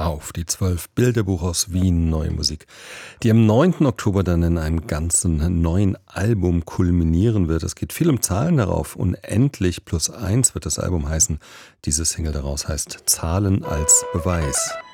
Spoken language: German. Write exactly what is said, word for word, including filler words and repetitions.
Auf die zwölf, Bilderbuch aus Wien, neue Musik, die am neunten Oktober dann in einem ganzen neuen Album kulminieren wird. Es geht viel um Zahlen darauf. Unendlich plus eins wird das Album heißen. Diese Single daraus heißt Zahlen als Beweis.